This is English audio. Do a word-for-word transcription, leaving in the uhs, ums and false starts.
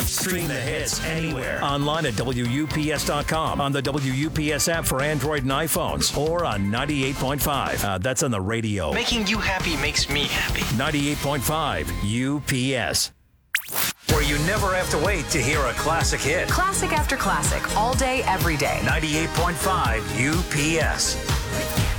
Stream the hits anywhere. Online at W U P S dot com, on the W U P S app for Android and iPhones, or on ninety-eight point five. Uh, that's on the radio. Making you happy makes me happy. ninety-eight point five U P S. Where you never have to wait to hear a classic hit. Classic after classic, all day, every day. ninety-eight point five U P S.